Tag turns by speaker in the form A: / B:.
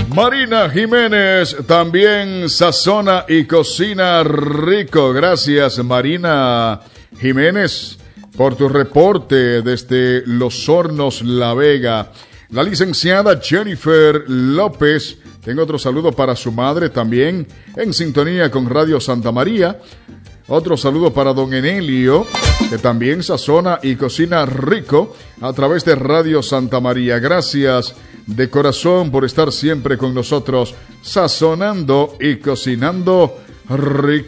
A: Marina Jiménez también sazona y cocina rico. Gracias, Marina Jiménez, por tu reporte desde Los Hornos, La Vega. La licenciada Jennifer López, tengo otro saludo para su madre también, en sintonía con Radio Santa María. Otro saludo para don Enelio, que también sazona y cocina rico a través de Radio Santa María. Gracias de corazón por estar siempre con nosotros, sazonando y cocinando rico.